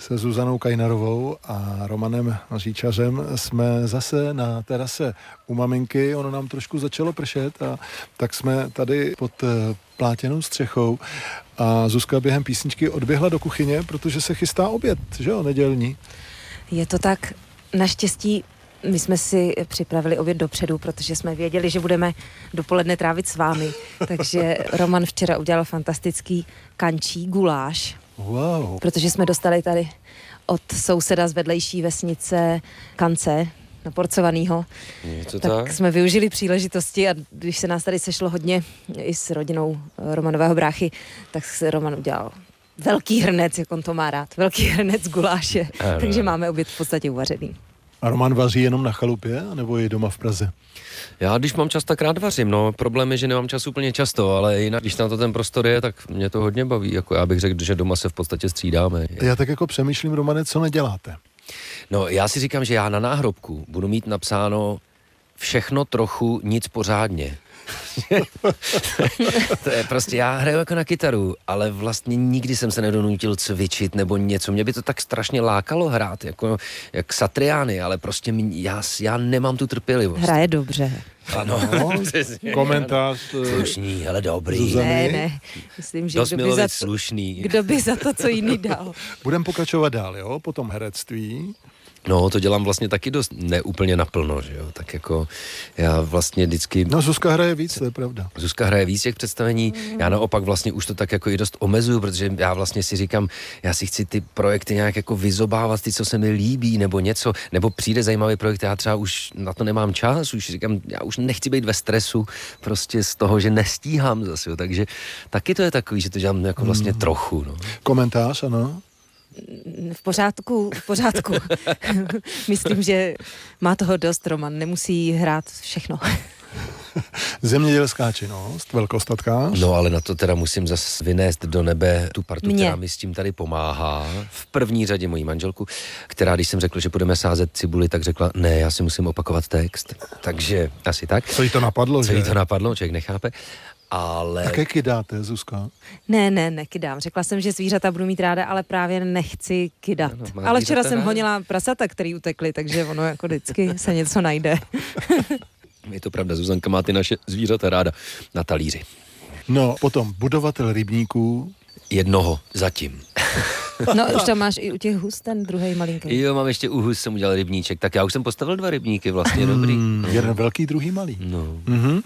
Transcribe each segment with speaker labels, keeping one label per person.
Speaker 1: Se Zuzanou Kajnarovou a Romanem Říčařem jsme zase na terase u maminky. Ono nám trošku začalo pršet a tak jsme tady pod plátěnou střechou a Zuzka během písničky odběhla do kuchyně, protože se chystá oběd, že jo, nedělní.
Speaker 2: Je to tak, naštěstí my jsme si připravili oběd dopředu, protože jsme věděli, že budeme dopoledne trávit s vámi. Takže Roman včera udělal fantastický kančí guláš.
Speaker 1: Wow.
Speaker 2: Protože jsme dostali tady od souseda z vedlejší vesnice kance naporcovanýho. Tak jsme využili příležitosti a když se nás tady sešlo hodně i s rodinou Romanového bráchy, tak se Roman udělal velký hrnec, jak on to má rád. Velký hrnec guláše. Takže máme oběd v podstatě uvařený.
Speaker 1: A Roman vaří jenom na chalupě, nebo je doma v Praze?
Speaker 3: Já, když mám čas, tak rád vařím, no. Problém je, že nemám čas úplně často, ale jinak, když na to ten prostor je, tak mě to hodně baví. Jako já bych řekl, že doma se v podstatě střídáme.
Speaker 1: Já tak jako přemýšlím, Romane, co neděláte?
Speaker 3: No, já si říkám, že já na náhrobku budu mít napsáno všechno trochu, nic pořádně. To je prostě, já hraju jako na kytaru, ale vlastně nikdy jsem se nedonutil cvičit nebo něco. Mě by to tak strašně lákalo hrát, jako jak Satriány, ale prostě já nemám tu trpělivost.
Speaker 2: Hraje dobře.
Speaker 3: Ano.
Speaker 1: Komentář.
Speaker 3: Slušný, ale dobrý.
Speaker 1: Zuzany.
Speaker 2: Ne. Myslím, že
Speaker 3: kdo
Speaker 2: by za to, co jiný dal.
Speaker 1: Budeme pokračovat dál, jo? Potom herectví.
Speaker 3: No, to dělám vlastně taky dost neúplně naplno, že jo, tak jako já vlastně vždycky...
Speaker 1: No, Zuzka hraje víc, to je pravda.
Speaker 3: Zuzka hraje víc těch představení, já naopak vlastně už to tak jako i dost omezuju, protože já vlastně si říkám, já si chci ty projekty nějak jako vyzobávat, ty, co se mi líbí, nebo něco, nebo přijde zajímavý projekt, já třeba už na to nemám čas, už říkám, já už nechci být ve stresu prostě z toho, že nestíhám zase, jo, takže taky to je takový, že to dělám jako vlastně trochu, no.
Speaker 1: Komentář, ano.
Speaker 2: V pořádku. Myslím, že má toho dost Roman, nemusí hrát všechno.
Speaker 1: Zemědělská činnost, velkostatkář.
Speaker 3: No, ale na to teda musím zase vynést do nebe tu partu, která mi s tím tady pomáhá. V první řadě mojí manželku, která, když jsem řekl, že budeme sázet cibuli, tak řekla, ne, já si musím opakovat text. Takže asi tak.
Speaker 1: Co jí to napadlo,
Speaker 3: Co jí to napadlo, člověk nechápe. Ale...
Speaker 1: Také kydáte, Zuzka?
Speaker 2: Ne, nekydám. Řekla jsem, že zvířata budu mít ráda, ale právě nechci kydat. No, ale včera jsem honila prasata, který utekly, takže ono jako vždycky se něco najde.
Speaker 3: Je to pravda, Zuzanka má ty naše zvířata ráda na talíři.
Speaker 1: No, potom budovatel rybníků.
Speaker 3: Jednoho zatím.
Speaker 2: No, už tam máš i u těch hus ten druhej malinký.
Speaker 3: Jo, mám ještě u hus, jsem udělal rybníček, tak já už jsem postavil 2 rybníky, vlastně dobrý.
Speaker 1: Jeden velký, druhý malý.
Speaker 3: No.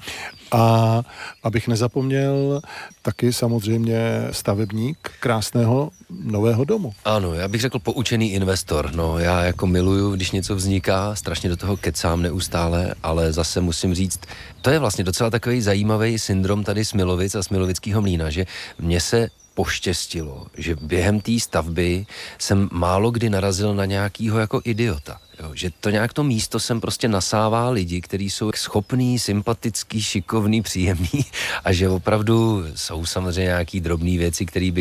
Speaker 1: A abych nezapomněl, taky samozřejmě stavebník krásného nového domu.
Speaker 3: Ano, já bych řekl poučený investor, no, já jako miluju, když něco vzniká, strašně do toho kecám neustále, ale zase musím říct, to je vlastně docela takový zajímavý syndrom tady Smilovic a Smilovického mlýna, že mně se poštěstilo, že během té stavby jsem málo kdy narazil na nějakýho jako idiota. Jo, že to nějak to místo sem prostě nasává lidi, kteří jsou schopní, sympatický, šikovný, příjemný a že opravdu jsou samozřejmě nějaký drobné věci, které bych